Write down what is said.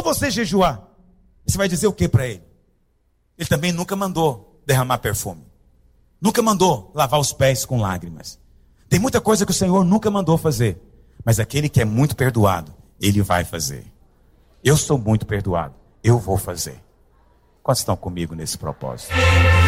você jejuar. Você vai dizer o que para ele? Ele também nunca mandou derramar perfume. Nunca mandou lavar os pés com lágrimas. Tem muita coisa que o Senhor nunca mandou fazer. Mas aquele que é muito perdoado, ele vai fazer. Eu sou muito perdoado, eu vou fazer. Quantos estão comigo nesse propósito?